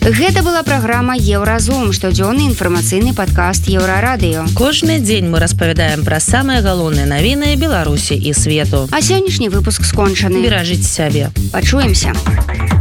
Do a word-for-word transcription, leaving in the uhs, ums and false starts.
Гэта была праграма «Еўразум», штодзённы інфармацыйны падкаст Еўрарадыё. Кожны дзень мы распавядаем пра самыя галоўныя навіны Беларусі і свету. А сённяшні выпуск скончаны. Беражыце сябе. Пачуемся.